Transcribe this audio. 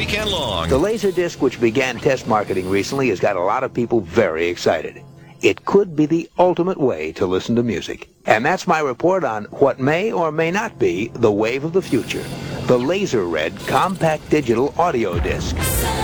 weekend long. The Laserdisc, which began test marketing recently, has got a lot of people very excited. It could be the ultimate way to listen to music. And that's my report on what may or may not be the wave of the future. The Laser Red Compact Digital Audio Disc.